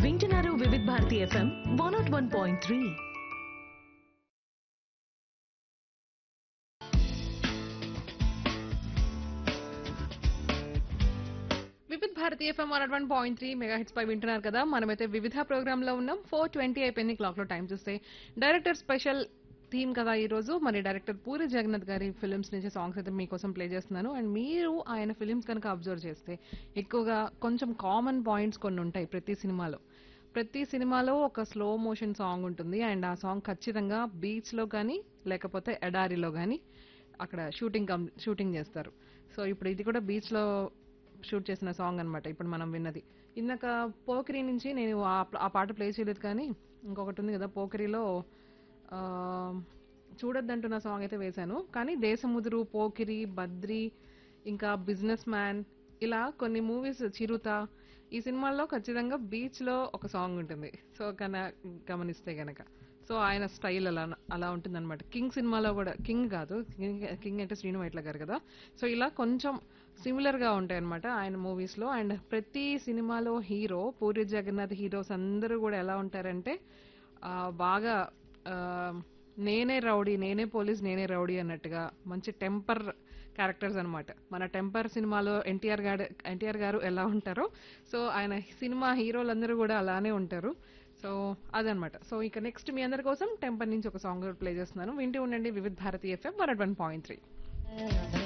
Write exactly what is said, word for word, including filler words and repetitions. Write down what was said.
వింటున్నారు వివిధ Bharati FM one not one point three. వివిధ Bharati FM one one point three mega hits పై వింటున్నారు కదా. మనమైతే వివిధ ప్రోగ్రామ్ లో ఉన్నాం. ఫోర్ ట్వంటీ అయిపోయింది క్లాక్ లో. టైం చూస్తే డైరెక్టర్ స్పెషల్ థీమ్ కదా ఈ రోజు. మరి డైరెక్టర్ పూరి జగన్నాథ్ గారి ఫిల్మ్స్ నుంచి సాంగ్స్ అయితే మీకోసం ప్లే చేస్తున్నాను. అండ్ మీరు ఆయన ఫిల్మ్స్ కనుక అబ్జర్వ్ చేస్తే ఎక్కువగా కొంచెం కామన్ పాయింట్స్ కొన్ని ఉంటాయి ప్రతి సినిమాలో. ప్రతి సినిమాలో ఒక స్లో మోషన్ సాంగ్ ఉంటుంది. అండ్ ఆ సాంగ్ ఖచ్చితంగా బీచ్ లో కానీ లేకపోతే ఎడారిలో కానీ అక్కడ షూటింగ్ షూటింగ్ చేస్తారు. సో ఇప్పుడు ఇది కూడా బీచ్ లో షూట్ చేసిన సాంగ్ అన్నమాట ఇప్పుడు మనం విన్నది. ఇందాక పోకిరి నుంచి నేను ఆ ఆ పాట ప్లే చేయలేదు, కానీ ఇంకొకటి ఉంది కదా పోకిరిలో, ఆ, చూడొద్దంటున్న సాంగ్ అయితే వేశాను. కానీ దేశముదురు, పోకిరి, బద్రి, ఇంకా బిజినెస్ మ్యాన్, ఇలా కొన్ని మూవీస్, చిరుత, ఈ సినిమాల్లో ఖచ్చితంగా బీచ్ లో ఒక సాంగ్ ఉంటుంది. సో కన గమనిస్తే గనక సో ఆయన స్టైల్ అలా అలా ఉంటుంది అనమాట. కింగ్ సినిమాలో కూడా, కింగ్ కాదు, కింగ్ కింగ్ అంటే శ్రీను వైట్ల గారు కదా. సో ఇలా కొంచెం సిమిలర్ గా ఉంటాయి అనమాట ఆయన మూవీస్ లో. అండ్ ప్రతి సినిమాలో హీరో, పూరి జగన్నాథ్ హీరోస్ అందరూ కూడా ఎలా ఉంటారంటే ఆ, బాగా ఆ, నేనే రౌడీ, నేనే పోలీస్, నేనే రౌడీ అన్నట్టుగా మంచి టెంపర్ క్యారెక్టర్స్ అన్నమాట. మన టెంపర్ సినిమాలో ఎన్టీఆర్ గారు ఎన్టీఆర్ గారు ఎలా ఉంటారో, సో ఆయన సినిమా హీరోలందరూ కూడా అలానే ఉంటారు. సో అదనమాట. సో ఇక నెక్స్ట్ మీ అందరి కోసం టెంపర్ నుంచి ఒక సాంగ్ ప్లే చేస్తున్నాను. వింటూ ఉండండి వివిధ Bharati FM one one point three.